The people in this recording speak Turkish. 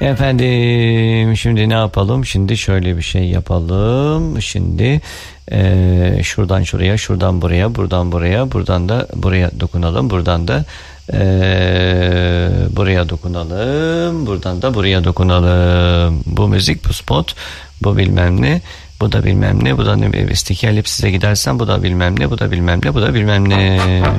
Efendim şimdi ne yapalım? Şimdi şöyle bir şey yapalım. Şimdi şuradan şuraya, şuradan buraya, buradan buraya, buradan da buraya dokunalım. Buradan da buraya dokunalım. Buradan da buraya dokunalım. Bu müzik, bu spot, bu bilmem ne. Bu da bilmem ne. Bu da ne? İstiklal size gidersen bu da bilmem ne. Bu da bilmem ne. Bu da bilmem ne.